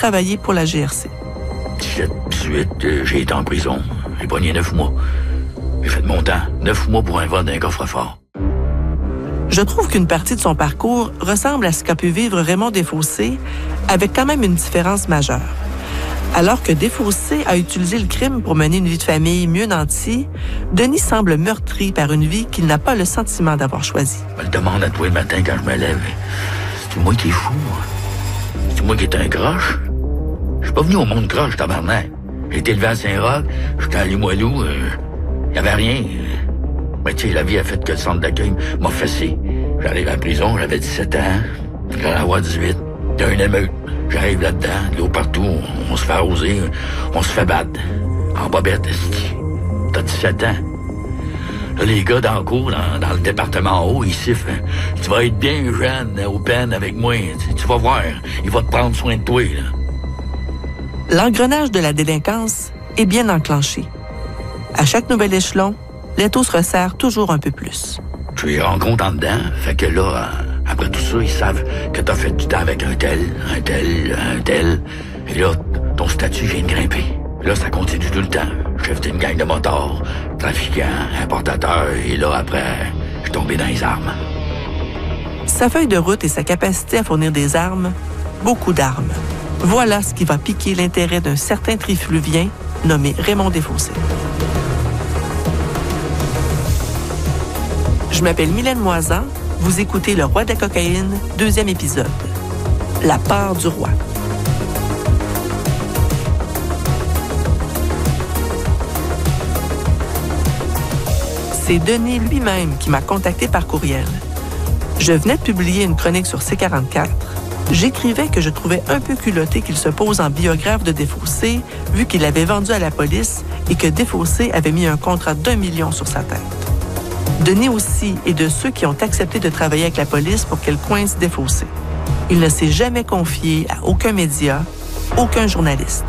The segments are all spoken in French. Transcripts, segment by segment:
travailler pour la GRC. 7-8, j'ai été en prison. J'ai pogné 9 mois. J'ai fait de mon temps. 9 mois pour un vol d'un coffre-fort. Je trouve qu'une partie de son parcours ressemble à ce qu'a pu vivre Raymond Desfossés, avec quand même une différence majeure. Alors que Desfossés a utilisé le crime pour mener une vie de famille mieux nantie, Denis semble meurtri par une vie qu'il n'a pas le sentiment d'avoir choisie. Je me le demande à toi le matin quand je me lève. C'est moi qui est fou. C'est moi qui est un croche. Je suis pas venu au monde croche, tabarnak. J'ai été élevé à Saint-Roch, j'étais à Limoilou, y avait rien. Mais tu sais, la vie a fait que le centre d'accueil m'a fessé. J'arrive à la prison, j'avais 17 ans, j'allais avoir 18. Il y a une émeute. J'arrive là-dedans, de l'eau partout, on se fait arroser, on se fait battre. En bobette, t'as 17 ans. Là, les gars dans le cours, dans le département haut, ils sifflent. Tu vas être bien jeune au pen avec moi. Tu vas voir, il va te prendre soin de toi, là. L'engrenage de la délinquance est bien enclenché. À chaque nouvel échelon, l'étau se resserre toujours un peu plus. Tu les rencontres en dedans, fait que là, après tout ça, ils savent que t'as fait du temps avec un tel. Et là, ton statut vient de grimper. Là, ça continue tout le temps. Chef d'une gang de motards, trafiquant, importateur, et là, après, je suis tombé dans les armes. Sa feuille de route et sa capacité à fournir des armes, beaucoup d'armes. Voilà ce qui va piquer l'intérêt d'un certain trifluvien nommé Raymond Desfossés. Je m'appelle Mylène Moisan. Vous écoutez Le Roi de la cocaïne, 2e épisode. La part du roi. C'est Denis lui-même qui m'a contacté par courriel. Je venais de publier une chronique sur C44. J'écrivais que je trouvais un peu culotté qu'il se pose en biographe de Desfossés, vu qu'il avait vendu à la police et que Desfossés avait mis un contrat d'1 million sur sa tête. Denis aussi est de ceux qui ont accepté de travailler avec la police pour qu'elle coince Desfossés. Il ne s'est jamais confié à aucun média, aucun journaliste.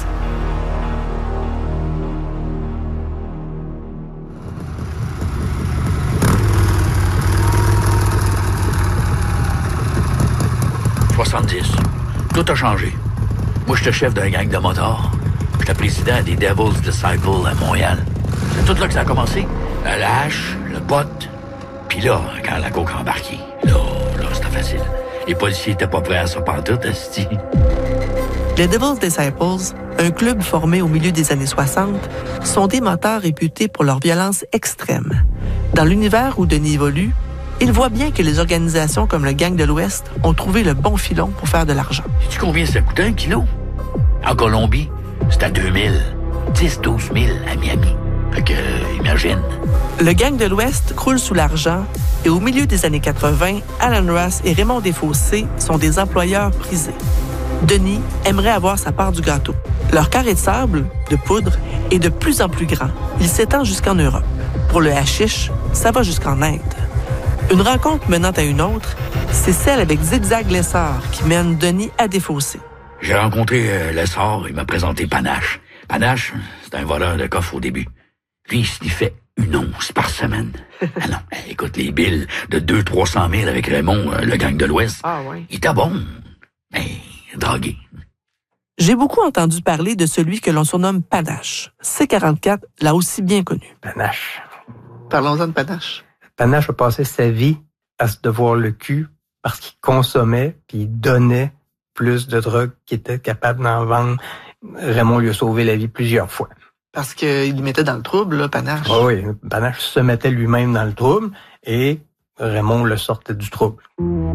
Tout a changé. Moi, j'étais chef d'un gang de motards. J'étais président des Devil's Disciples à Montréal. C'est tout là que ça a commencé. La hache, le pote. Puis là, quand la coke a embarqué, là, c'était facile. Les policiers étaient pas prêts à ça pantoute, esti. Les Devil's Disciples, un club formé au milieu des années 60, sont des motards réputés pour leur violence extrême. Dans l'univers où Denis évolue, il voit bien que les organisations comme le Gang de l'Ouest ont trouvé le bon filon pour faire de l'argent. Sais-tu combien ça coûtait 1 kilo? En Colombie, c'était à 2000. 10-12 000 à Miami. Fait que, imagine. Le Gang de l'Ouest croule sous l'argent et au milieu des années 80, Alan Ross et Raymond Desfossés sont des employeurs prisés. Denis aimerait avoir sa part du gâteau. Leur carré de sable, de poudre, est de plus en plus grand. Il s'étend jusqu'en Europe. Pour le hashish, ça va jusqu'en Inde. Une rencontre menant à une autre, c'est celle avec Zigzag Lessard qui mène Denis à Desfossés. J'ai rencontré Lessard, il m'a présenté Panache. Panache, c'est un voleur de coffre au début. Lui, il sniffait 1 once par semaine. Ah non, écoute, les billes de 200-300 000 avec Raymond, le gang de l'Ouest, il était bon, mais drogué. J'ai beaucoup entendu parler de celui que l'on surnomme Panache. C44 l'a aussi bien connu. Panache. Parlons-en de Panache. Panache a passé sa vie à se devoir le cul parce qu'il consommait puis il donnait plus de drogue qu'il était capable d'en vendre. Raymond lui a sauvé la vie plusieurs fois. Parce qu'il mettait dans le trouble, là, Panache. Oui, Panache se mettait lui-même dans le trouble et Raymond le sortait du trouble.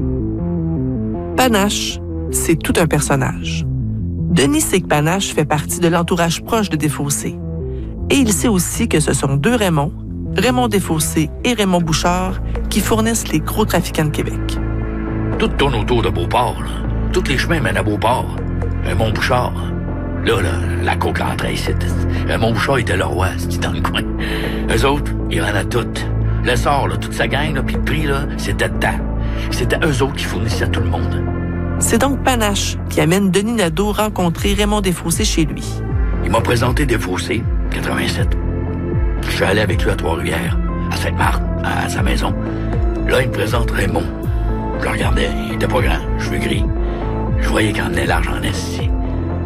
Panache, c'est tout un personnage. Denis sait que Panache fait partie de l'entourage proche de Desfossés. Et il sait aussi que ce sont 2 Raymond, Raymond Desfossés et Raymond Bouchard, qui fournissent les gros trafiquants de Québec. Tout tourne autour de Beauport, là. Tous les chemins mènent à Beauport. Raymond Bouchard. Là, la coke rentrait ici. Raymond Bouchard était le roi, c'était dans le coin. Eux autres, ils rendaient toutes. L'essor, là, toute sa gang, là, puis le prix, là, c'était dedans. C'était eux autres qui fournissaient à tout le monde. C'est donc Panache qui amène Denis Nadeau rencontrer Raymond Desfossés chez lui. Il m'a présenté Desfossés, 87. Je suis allé avec lui à Trois-Rivières, à Sainte-Marthe, à sa maison. Là, il me présente Raymond. Je le regardais, il était pas grand, cheveux gris. Je voyais qu'il emmenait l'argent en esti.